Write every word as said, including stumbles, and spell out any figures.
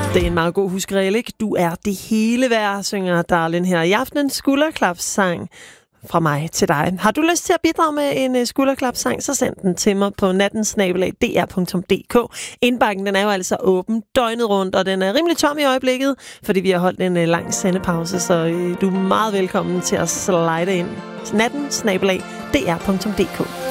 Det er en meget god huskeregel, ikke? Du er det hele værd, synger Darlin her i aftenens skulderklapssang fra mig til dig. Har du lyst til at bidrage med en skulderklapssang, så send den til mig på natten snabel-a d r punktum d k. Indbakken den er jo altså åben døgnet rundt, og den er rimelig tom i øjeblikket, fordi vi har holdt en lang sendepause, så du er meget velkommen til at slide ind. natten snabel-a d r punktum d k.